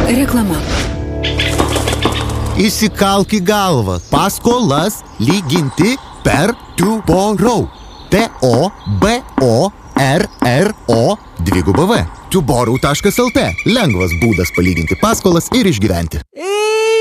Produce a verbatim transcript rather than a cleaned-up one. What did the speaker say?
Reklama. Įsikalk į galvą. Paskolas lyginti per Tuborau. T O B O R R O dviguba V. tuborau taškas L T. Lengvas būdas palyginti paskolas ir išgyventi.